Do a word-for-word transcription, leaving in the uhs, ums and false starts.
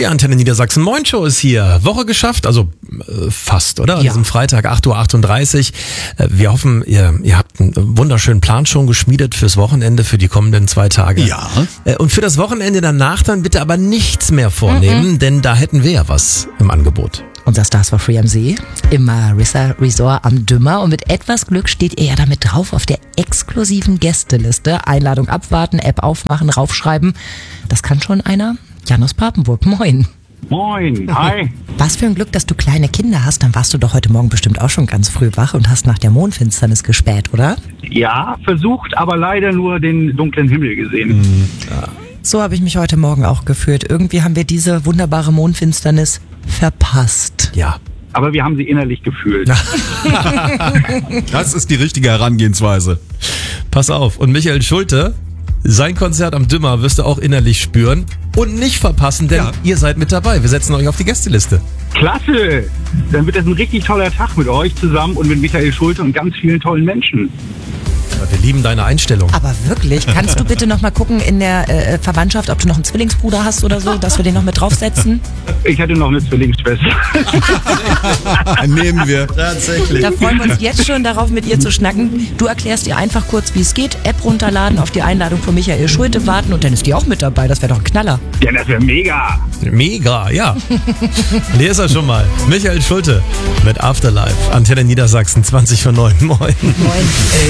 Die Antenne Niedersachsen Moin Show ist hier. Woche geschafft, also äh, fast, oder? An Ja. diesem Freitag, acht Uhr achtunddreißig. Äh, wir hoffen, ihr, ihr habt einen wunderschönen Plan schon geschmiedet fürs Wochenende, für die kommenden zwei Tage. Ja. Äh, und für das Wochenende danach dann bitte aber nichts mehr vornehmen, mhm. denn da hätten wir ja was im Angebot. Unser Stars for Free am See, im Marissa Resort am Dümmer. Und mit etwas Glück steht ihr ja damit drauf auf der exklusiven Gästeliste. Einladung abwarten, App aufmachen, raufschreiben. Das kann schon einer. Jan aus Papenburg, moin. Moin, hi. Was für ein Glück, dass du kleine Kinder hast. Dann warst du doch heute Morgen bestimmt auch schon ganz früh wach und hast nach der Mondfinsternis gespäht, oder? Ja, versucht, aber leider nur den dunklen Himmel gesehen. Mhm. Ja. So habe ich mich heute Morgen auch gefühlt. Irgendwie haben wir diese wunderbare Mondfinsternis verpasst. Ja. Aber wir haben sie innerlich gefühlt. Das ist die richtige Herangehensweise. Pass auf. Und Michael Schulte, sein Konzert am Dümmer wirst du auch innerlich spüren und nicht verpassen, denn Ja. ihr seid mit dabei. Wir setzen euch auf die Gästeliste. Klasse! Dann wird das ein richtig toller Tag mit euch zusammen und mit Michael Schulte und ganz vielen tollen Menschen. Wir lieben deine Einstellung. Aber wirklich, kannst du bitte noch mal gucken in der äh, Verwandtschaft, ob du noch einen Zwillingsbruder hast oder so, dass wir den noch mit draufsetzen? Ich hatte noch eine Zwillingsschwester. Nehmen wir. Tatsächlich. Da freuen wir uns jetzt schon darauf, mit ihr zu schnacken. Du erklärst ihr einfach kurz, wie es geht. App runterladen, auf die Einladung von Michael Schulte warten und dann ist die auch mit dabei. Das wäre doch ein Knaller. Ja, das wäre mega. Mega, ja. Und hier ist er schon mal. Michael Schulte mit Afterlife. Antenne Niedersachsen, zwanzig vor neun. Moin. Moin.